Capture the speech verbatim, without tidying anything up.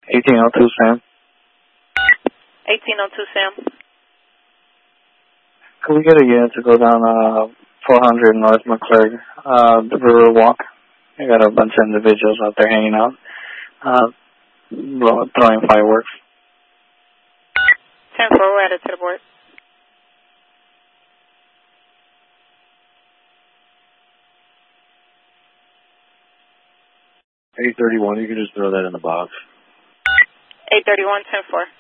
eighteen oh two, Sam. eighteen oh two, Sam. Could we get a unit to go down uh, four hundred North McClurg, uh, the River Walk? I got a bunch of individuals out there hanging out, uh, throwing fireworks. ten four, we're added to the board. eight thirty-one, you can just throw that in the box. eight thirty-one, ten four.